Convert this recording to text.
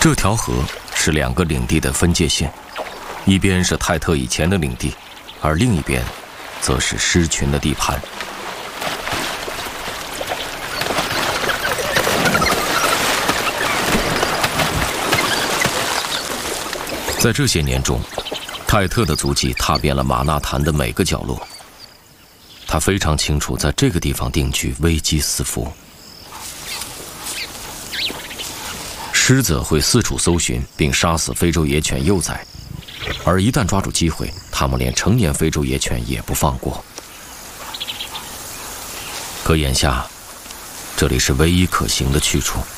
这条河是2个领地的分界线，一边是泰特以前的领地，而另一边则是狮群的地盘。在这些年中，泰特的足迹踏遍了玛纳坦的每个角落。他非常清楚，在这个地方定居，危机四伏。狮子会四处搜寻，并杀死非洲野犬幼崽，而一旦抓住机会，他们连成年非洲野犬也不放过。可眼下，这里是唯一可行的去处。